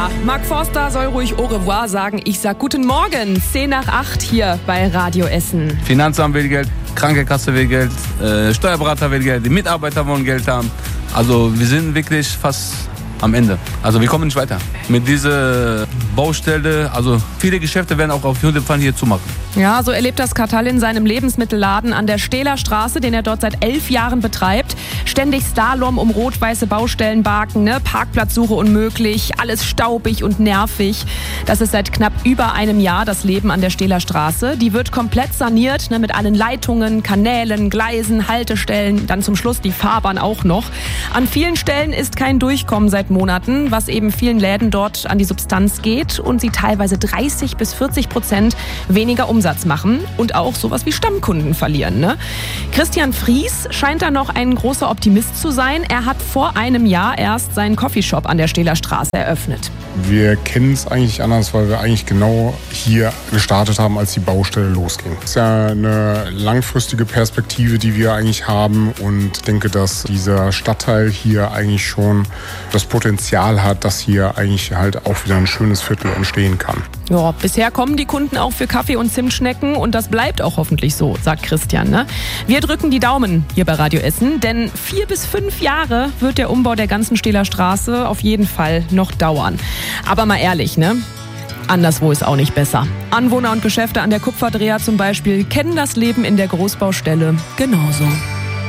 Ja, Mark Forster soll ruhig au revoir sagen. Ich sag guten Morgen, 7:10 hier bei Radio Essen. Finanzamt will Geld, Krankenkasse will Geld, Steuerberater will Geld, die Mitarbeiter wollen Geld haben. Also wir sind wirklich fast am Ende. Also wir kommen nicht weiter. Mit dieser Baustelle, also viele Geschäfte werden auch auf jeden Fall hier zumachen. Ja, so erlebt das Kartal in seinem Lebensmittelladen an der Stähler Straße, den er dort seit 11 Jahren betreibt. Ständig Slalom um rot-weiße Baustellenbarken, ne? Parkplatzsuche unmöglich, alles staubig und nervig. Das ist seit knapp über einem Jahr das Leben an der Stähler Straße. Die wird komplett saniert, ne? Mit allen Leitungen, Kanälen, Gleisen, Haltestellen, dann zum Schluss die Fahrbahn auch noch. An vielen Stellen ist kein Durchkommen seit Monaten, was eben vielen Läden dort an die Substanz geht und sie teilweise 30-40% weniger Umsatz machen und auch sowas wie Stammkunden verlieren. Ne? Christian Fries scheint da noch ein großer Optimist zu sein. Er hat vor einem Jahr erst seinen Coffeeshop an der Stähler Straße eröffnet. Wir kennen es eigentlich anders, weil wir eigentlich genau hier gestartet haben, als die Baustelle losging. Das ist ja eine langfristige Perspektive, die wir eigentlich haben und denke, dass dieser Stadtteil hier eigentlich schon das Potenzial hat, dass hier eigentlich halt auch wieder ein schönes Viertel entstehen kann. Ja, bisher kommen die Kunden auch für Kaffee und Zimtschnecken und das bleibt auch hoffentlich so, sagt Christian. Ne? Wir drücken die Daumen hier bei Radio Essen, denn 4 bis 5 Jahre wird der Umbau der ganzen Stähler Straße auf jeden Fall noch dauern. Aber mal ehrlich, ne? Anderswo ist auch nicht besser. Anwohner und Geschäfte an der Kupferdreher zum Beispiel kennen das Leben in der Großbaustelle genauso.